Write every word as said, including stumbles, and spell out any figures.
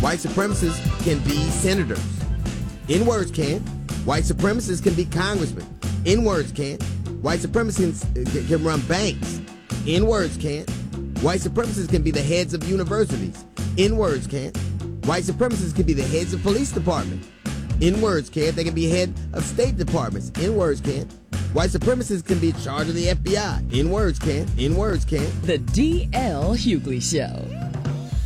White supremacists can be senators. N-words can. White supremacists can be congressmen. N-words can. White supremacists can run banks. N-words can. White supremacists can be the heads of universities. N-words can. White supremacists can be the heads of police departments. N-words can. They can be head of state departments. N-words can. White supremacists can be in charge of the F B I. N-words can. N-words can. The D L Hughley Show.